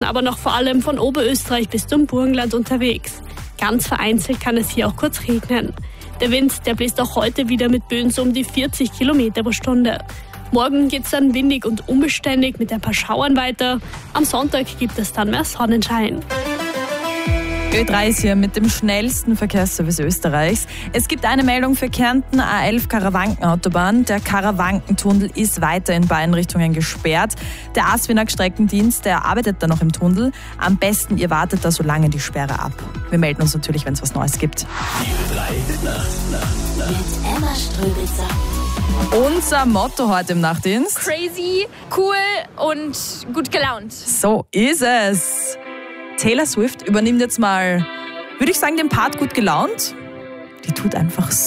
aber noch vor allem von Oberösterreich bis zum Burgenland unterwegs. Ganz vereinzelt kann es hier auch kurz regnen. Der Wind, der bläst auch heute wieder mit Böen so um die 40 Kilometer pro Stunde. Morgen geht es dann windig und unbeständig mit ein paar Schauern weiter. Am Sonntag gibt es dann mehr Sonnenschein. Ö3 ist hier mit dem schnellsten Verkehrsservice Österreichs. Es gibt eine Meldung für Kärnten, A11 Karawanken-Autobahn. Der Karawankentunnel ist weiter in beiden Richtungen gesperrt. Der Asfinag-Streckendienst, der arbeitet da noch im Tunnel. Am besten, ihr wartet da so lange die Sperre ab. Wir melden uns natürlich, wenn es was Neues gibt. Die Nacht. Mit Emma Ströbitzer. Unser Motto heute im Nachtdienst: Crazy, cool und gut gelaunt. So ist es. Taylor Swift übernimmt jetzt mal, würde ich sagen, den Part gut gelaunt. Die tut einfach